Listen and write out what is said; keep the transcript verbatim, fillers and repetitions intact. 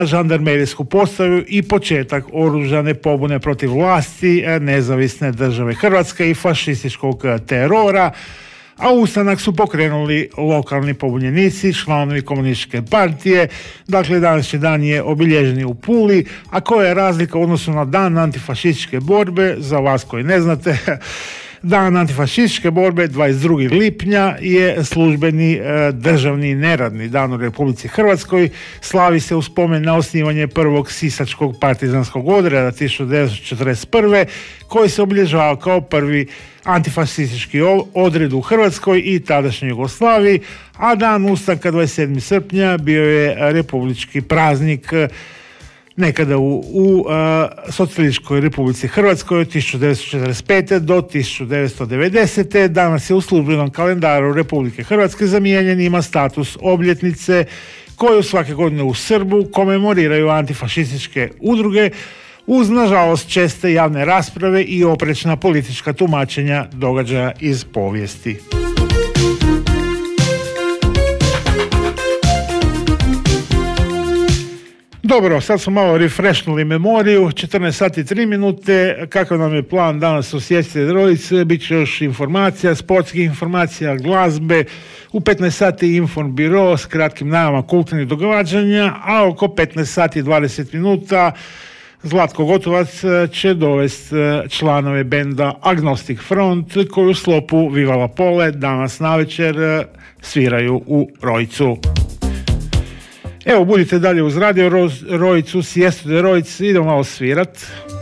žandarmerijsku postaju i početak oružane pobune protiv vlasti nezavisne države Hrvatske i fašističkog terora, a ustanak su pokrenuli lokalni pobunjenici, članovi komunističke partije. Dakle, današnji dan je obilježen u Puli, a koja je razlika u odnosu na dan antifašističke borbe, za vas koji ne znate. Dan antifašističke borbe dvadeset drugog lipnja je službeni e, državni neradni dan u Republici Hrvatskoj. Slavi se u spomen na osnivanje prvog sisačkog partizanskog odreda tisuću devetsto četrdeset prve koji se obilježava kao prvi antifašistički odred u Hrvatskoj i tadašnjoj Jugoslaviji, a dan ustanka dvadeset sedmog srpnja bio je republički praznik nekada u, u uh, Socijalističkoj Republici Hrvatskoj od tisuću devetsto četrdeset pete do tisuću devetsto devedesete. Danas je u službenom kalendaru Republike Hrvatske zamijenjen, ima status obljetnice koju svake godine u Srbu komemoriraju antifašističke udruge uz, nažalost, česte javne rasprave i oprečna politička tumačenja događaja iz povijesti. Dobro, sad smo malo refreshnuli memoriju, četrnaest sati i tri minute, kakav nam je plan danas u Sjesti Trojice, bit će još informacija, sportskih informacija, glazbe, u petnaest sati Inform Biro s kratkim najavama kulturnih događanja, a oko petnaest sati i dvadeset minuta Zlatko Gotovac će dovesti članove benda Agnostic Front koji u sklopu Viva la Pole danas navečer sviraju u Rojcu. Evo, budite dalje uz Radio Rojicu, Sjestu de Rojc, idemo malo svirat.